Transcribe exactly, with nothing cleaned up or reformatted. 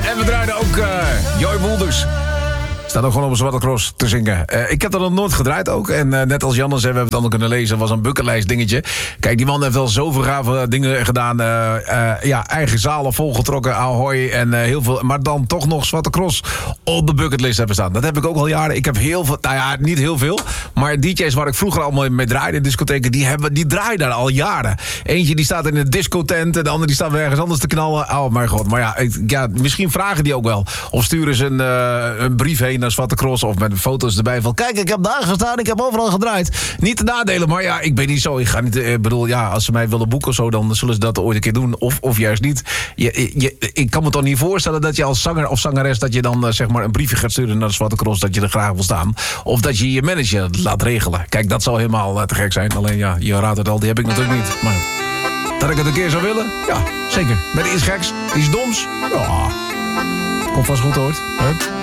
En we draaiden ook uh, Joy Wolders. Staat ook gewoon op een Zwarte Cross te zingen. Uh, ik heb dat nog nooit gedraaid ook. En uh, net als Jannes hebben we het allemaal kunnen lezen. was een bucketlist dingetje. Kijk, die man heeft wel zoveel gave dingen gedaan. Uh, uh, ja, eigen zalen volgetrokken, Ahoy en uh, heel veel. Maar dan toch nog Zwarte Cross op de bucketlist hebben staan. Dat heb ik ook al jaren. Ik heb heel veel, nou ja, niet heel veel. Maar D J's waar ik vroeger allemaal mee draaide in discotheken, die, hebben, die draaien daar al jaren. Eentje die staat in een discotent. En de andere die staat weer ergens anders te knallen. Oh mijn god. Maar ja, ik, ja misschien vragen die ook wel. Of sturen ze een, uh, een brief heen naar Zwarte Cross of met foto's erbij van kijk, ik heb daar gestaan, ik heb overal gedraaid. Niet te nadelen, maar ja, ik ben niet zo. Ik ga niet, ik bedoel, ja, als ze mij willen boeken of zo, dan zullen ze dat ooit een keer doen. Of, of juist niet. Je, je, ik kan me toch niet voorstellen dat je als zanger of zangeres dat je dan uh, zeg maar een briefje gaat sturen naar de Zwarte Cross dat je er graag wil staan. Of dat je je manager laat regelen. Kijk, dat zou helemaal uh, te gek zijn. Alleen ja, je raadt het al, die heb ik natuurlijk niet. Maar dat ik het een keer zou willen? Ja, zeker. Met iets geks, iets doms? Ja. Komt vast goed hoor. Huh?